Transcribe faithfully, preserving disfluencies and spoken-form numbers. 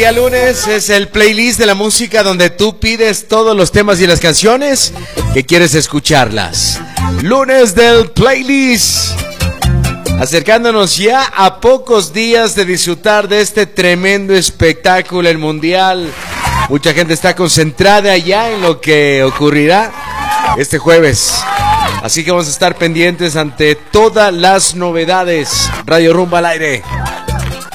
Día lunes es el playlist de la música donde tú pides todos los temas y las canciones que quieres escucharlas. Lunes del playlist. Acercándonos ya a pocos días de disfrutar de este tremendo espectáculo, el Mundial. Mucha gente está concentrada ya en lo que ocurrirá este jueves. Así que vamos a estar pendientes ante todas las novedades. Radio Rumba al aire.